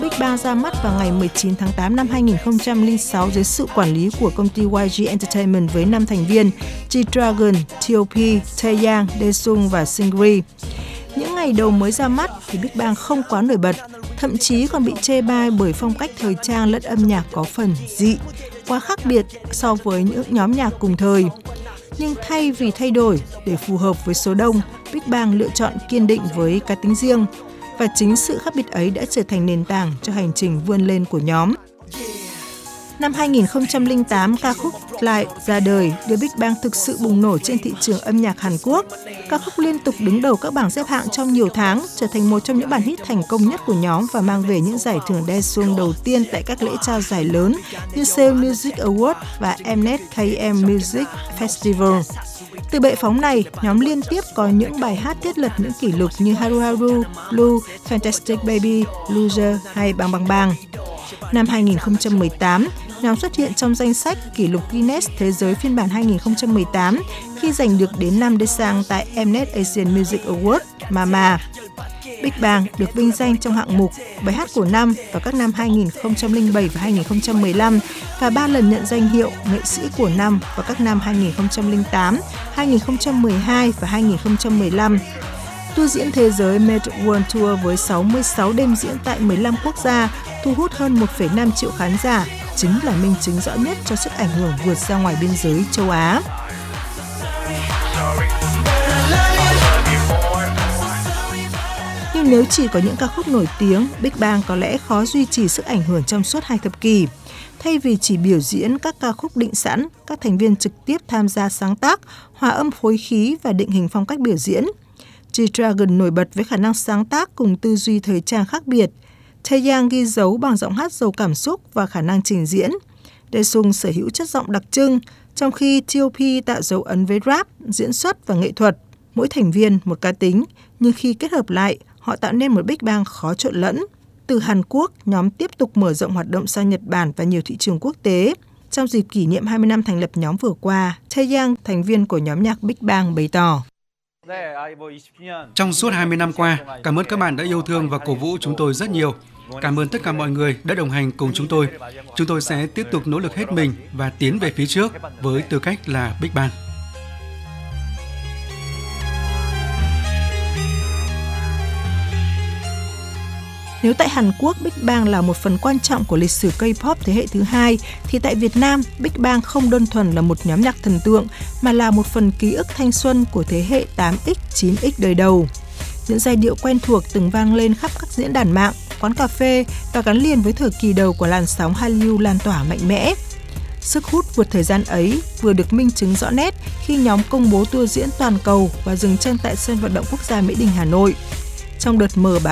Big Bang ra mắt vào ngày 19 tháng 8 năm 2006 dưới sự quản lý của công ty YG Entertainment với 5 thành viên G-Dragon, T.O.P, Taeyang, Daesung và Seungri. Những ngày đầu mới ra mắt thì Big Bang không quá nổi bật, thậm chí còn bị chê bai bởi phong cách thời trang lẫn âm nhạc có phần dị, quá khác biệt so với những nhóm nhạc cùng thời. Nhưng thay vì thay đổi để phù hợp với số đông, Big Bang lựa chọn kiên định với cá tính riêng. Và chính sự khác biệt ấy đã trở thành nền tảng cho hành trình vươn lên của nhóm. Năm 2008, ca khúc Light ra đời, đưa Big Bang thực sự bùng nổ trên thị trường âm nhạc Hàn Quốc. Ca khúc liên tục đứng đầu các bảng xếp hạng trong nhiều tháng, trở thành một trong những bản hit thành công nhất của nhóm và mang về những giải thưởng Daesung đầu tiên tại các lễ trao giải lớn như Seoul Music Awards và Mnet KM Music Festival. Từ bệ phóng này, nhóm liên tiếp có những bài hát thiết lập những kỷ lục như Haru Haru, Blue, Fantastic Baby, Loser hay Bang Bang Bang. Năm 2018, nhóm xuất hiện trong danh sách kỷ lục Guinness Thế giới phiên bản 2018 khi giành được đến 5 Daesang tại Mnet Asian Music Awards Mama. Big Bang được vinh danh trong hạng mục bài hát của năm vào các năm 2007 và 2015 và 3 lần nhận danh hiệu nghệ sĩ của năm vào các năm 2008, 2012 và 2015. Tour diễn thế giới Made World Tour với 66 đêm diễn tại 15 quốc gia thu hút hơn 1,5 triệu khán giả, chính là minh chứng rõ nhất cho sức ảnh hưởng vượt ra ngoài biên giới châu Á. Nhưng nếu chỉ có những ca khúc nổi tiếng, Big Bang có lẽ khó duy trì sức ảnh hưởng trong suốt 2 thập kỷ. Thay vì chỉ biểu diễn các ca khúc định sẵn, các thành viên trực tiếp tham gia sáng tác, hòa âm phối khí và định hình phong cách biểu diễn. G-Dragon nổi bật với khả năng sáng tác cùng tư duy thời trang khác biệt. Taeyang ghi dấu bằng giọng hát giàu cảm xúc và khả năng trình diễn. Daesung sở hữu chất giọng đặc trưng, trong khi T.O.P tạo dấu ấn với rap, diễn xuất và nghệ thuật. Mỗi thành viên một cá tính, nhưng khi kết hợp lại, họ tạo nên một Big Bang khó trộn lẫn. Từ Hàn Quốc, nhóm tiếp tục mở rộng hoạt động sang Nhật Bản và nhiều thị trường quốc tế. Trong dịp kỷ niệm 20 năm thành lập nhóm vừa qua, Taeyang, thành viên của nhóm nhạc Big Bang, bày tỏ. Trong suốt 20 năm qua, cảm ơn các bạn đã yêu thương và cổ vũ chúng tôi rất nhiều. Cảm ơn tất cả mọi người đã đồng hành cùng chúng tôi. Chúng tôi sẽ tiếp tục nỗ lực hết mình và tiến về phía trước với tư cách là Big Bang. Nếu tại Hàn Quốc, Big Bang là một phần quan trọng của lịch sử K-pop thế hệ thứ hai, thì tại Việt Nam, Big Bang không đơn thuần là một nhóm nhạc thần tượng, mà là một phần ký ức thanh xuân của thế hệ 8X, 9X đời đầu. Những giai điệu quen thuộc từng vang lên khắp các diễn đàn mạng, quán cà phê và gắn liền với thời kỳ đầu của làn sóng Hallyu lan tỏa mạnh mẽ. Sức hút vượt thời gian ấy vừa được minh chứng rõ nét khi nhóm công bố tour diễn toàn cầu và dừng chân tại sân vận động quốc gia Mỹ Đình, Hà Nội. Trong đợt mở